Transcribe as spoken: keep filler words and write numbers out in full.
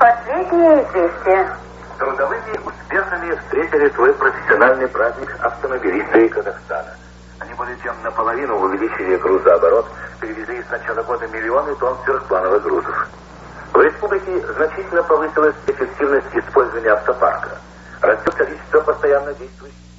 Последнее известие. Трудовыми успехами встретили свой профессиональный праздник автомобилисты Казахстана. Они более чем наполовину увеличили грузооборот, перевезли с начала года миллионы тонн сверхплановых грузов. В республике значительно повысилась эффективность использования автопарка. Растет количество постоянно действующих